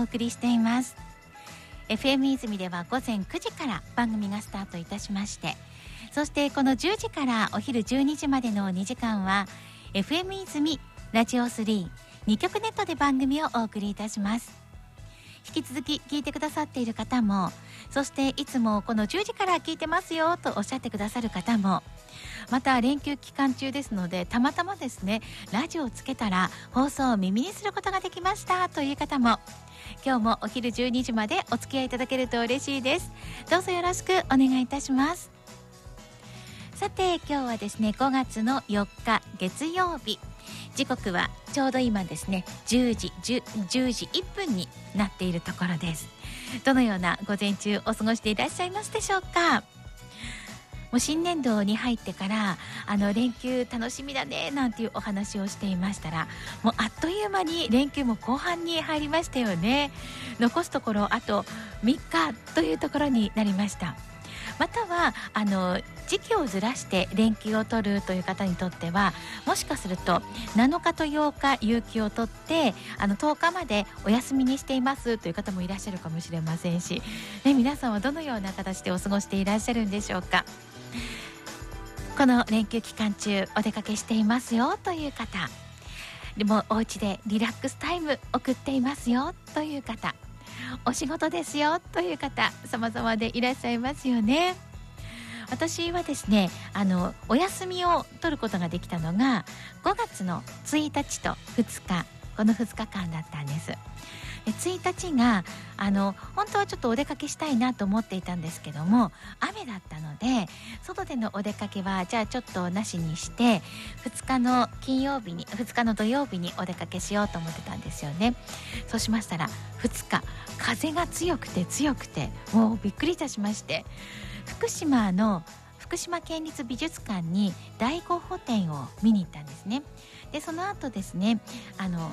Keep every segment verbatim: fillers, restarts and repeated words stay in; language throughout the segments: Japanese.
送りしています。 エフエム 泉では午前くじから番組がスタートいたしまして、そしてこのじゅうじからお昼じゅうにじまでのにじかんは エフエム 泉ラジオスリーにきょくネットで番組をお送りいたします。引き続き聞いてくださっている方も、そしていつもこのじゅうじから聞いてますよとおっしゃってくださる方も、また連休期間中ですのでたまたまですねラジオをつけたら放送を耳にすることができましたという方も、今日もお昼じゅうにじまでお付き合いいただけると嬉しいです。どうぞよろしくお願いいたします。さて今日はですねごがつのよっか月曜日、時刻はちょうど今ですねじゅうじじゅうじいっぷんになっているところです。どのような午前中お過ごしでいらっしゃいますでしょうか。もう新年度に入ってからあの連休楽しみだねなんていうお話をしていましたら、もうあっという間に連休も後半に入りましたよね。残すところあとみっかというところになりました。またはあの時期をずらして連休を取るという方にとっては、もしかするとなのかとようか有給を取ってあのとおかまでお休みにしていますという方もいらっしゃるかもしれませんし、ね、皆さんはどのような形でお過ごしていらっしゃるんでしょうか。この連休期間中お出かけしていますよという方、でもお家でリラックスタイム送っていますよという方、お仕事ですよという方、様々でいらっしゃいますよね。私はですねあのお休みを取ることができたのがごがつのついたちとふつか、このふつかかんだったんです。でついたちがあの本当はちょっとお出かけしたいなと思っていたんですけども、雨だったので外でのお出かけはじゃあちょっとなしにして、ふつかの金曜日にふつかの土曜日にお出かけしようと思ってたんですよね。そうしましたらふつか風が強くて強くてもうびっくりいたしまして、福島の福島県立美術館に第五歩展を見に行ったんですね。でその後ですねあの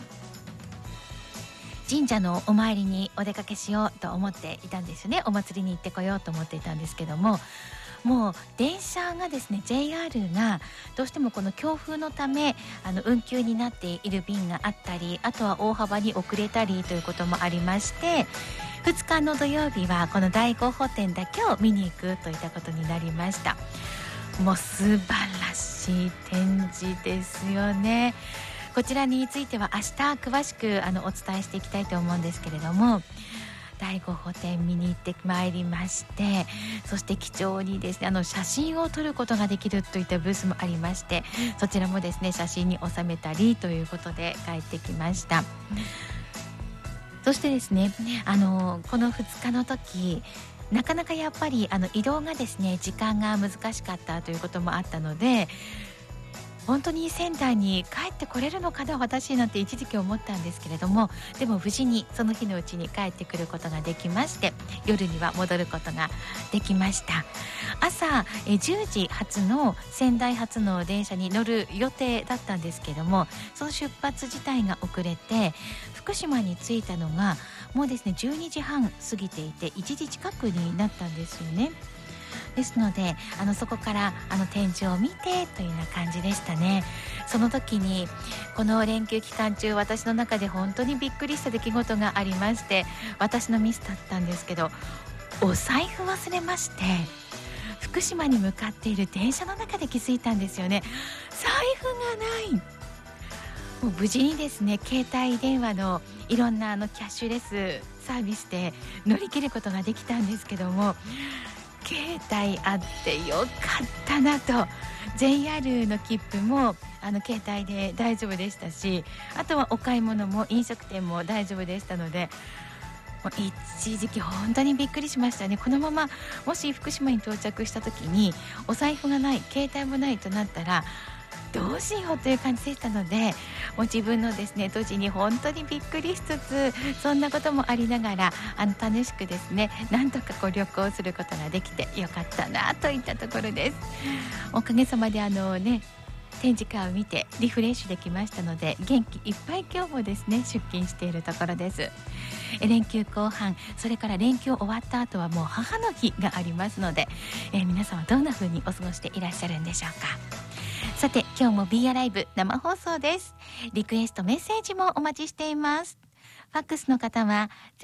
神社のお参りにお出かけしようと思っていたんですよね。お祭りに行ってこようと思っていたんですけども、もう電車がですね ジェイアール がどうしてもこの強風のためあの運休になっている便があったり、あとは大幅に遅れたりということもありまして、ふつかの土曜日はこの第五歩展だけを見に行くといったことになりました。もう素晴らしい展示ですよね。こちらについては明日詳しくあのお伝えしていきたいと思うんですけれども、第五歩展見に行ってまいりまして、そして貴重にですねあの写真を撮ることができるといったブースもありまして、そちらもですね写真に収めたりということで帰ってきました。そしてですねあのこのふつかの時なかなかやっぱりあの移動がですね時間が難しかったということもあったので、本当に仙台に帰ってこれるのかな私なんて一時期思ったんですけれども、でも無事にその日のうちに帰ってくることができまして、夜には戻ることができました。朝えじゅうじ発の仙台発の電車に乗る予定だったんですけども、その出発自体が遅れて福島に着いたのがもうですねじゅうにじはん過ぎていていちじ近くになったんですよね。ですのであのそこからあの展示を見てというような感じでしたね。その時にこの連休期間中私の中で本当にびっくりした出来事がありまして、私のミスだったんですけど、お財布忘れまして、福島に向かっている電車の中で気づいたんですよね。財布がない。もう無事にですね携帯電話のいろんなあのキャッシュレスサービスで乗り切ることができたんですけども、携帯あってよかったなと。 ジェイアール の切符もあの携帯で大丈夫でしたし、あとはお買い物も飲食店も大丈夫でしたので、もう一時期本当にびっくりしましたね。このままもし福島に到着した時にお財布がない、携帯もないとなったらどうしようという感じでしたので、もう自分のですね土地に本当にびっくりしつつ、そんなこともありながらあの楽しくですねなんとかこう旅行することができてよかったなといったところです。おかげさまであのね展示会を見てリフレッシュできましたので、元気いっぱい今日もですね出勤しているところです。え連休後半、それから連休終わった後はもう母の日がありますので、えー、皆さんはどんな風にお過ごしていらっしゃるんでしょうか。さて今日も ビーアライブ生放送です。リクエストメッセージもお待ちしています。ファックスの方は